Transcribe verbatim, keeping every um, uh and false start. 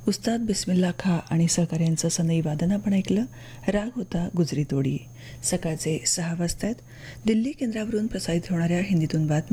उस्ताद बिस्मिल्ला खा आणि सहकाऱ्यांचं सनई वादन आपण ऐकलं. राग होता गुजरी तोडी. सकाळचे सहा वाजतायत. दिल्ली केंद्रावरून प्रसारित होणाऱ्या हिंदीतून बातम्या